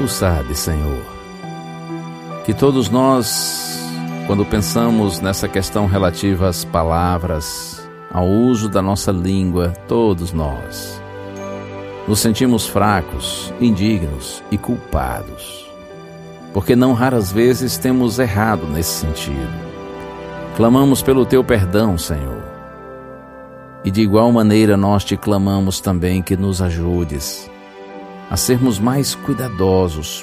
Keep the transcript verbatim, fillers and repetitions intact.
Tu sabes, Senhor, que todos nós, quando pensamos nessa questão relativa às palavras, ao uso da nossa língua, todos nós nos sentimos fracos, indignos e culpados, porque não raras vezes temos errado nesse sentido. Clamamos pelo Teu perdão, Senhor, e de igual maneira nós Te clamamos também que nos ajudes a sermos mais cuidadosos